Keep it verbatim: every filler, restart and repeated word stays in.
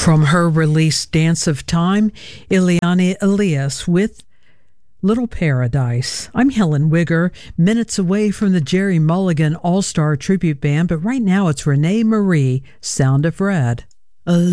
From her release Dance of Time, Ileana Elias with Little Paradise. I'm Helen Wigger, minutes away from the Jerry Mulligan All-Star Tribute Band, but right now it's Renee Marie, Sound of Red. A